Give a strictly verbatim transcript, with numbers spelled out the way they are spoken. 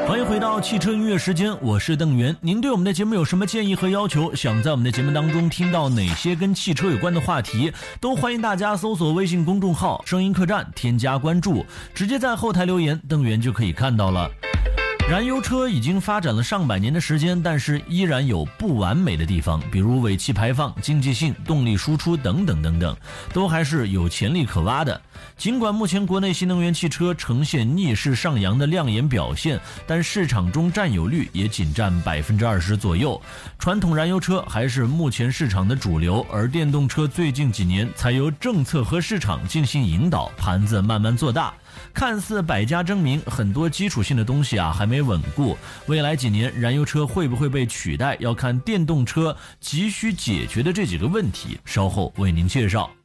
欢迎回到汽车音乐时间，我是邓源。您对我们的节目有什么建议和要求？想在我们的节目当中听到哪些跟汽车有关的话题？都欢迎大家搜索微信公众号声音客栈，添加关注，直接在后台留言，邓源就可以看到了。燃油车已经发展了上百年的时间，但是依然有不完美的地方，比如尾气排放、经济性、动力输出等等等等，都还是有潜力可挖的。尽管目前国内新能源汽车呈现逆势上扬的亮眼表现，但市场中占有率也仅占百分之二十左右。传统燃油车还是目前市场的主流，而电动车最近几年才由政策和市场进行引导，盘子慢慢做大。看似百家争鸣，很多基础性的东西啊还没稳固。未来几年燃油车会不会被取代，要看电动车急需解决的这几个问题，稍后为您介绍。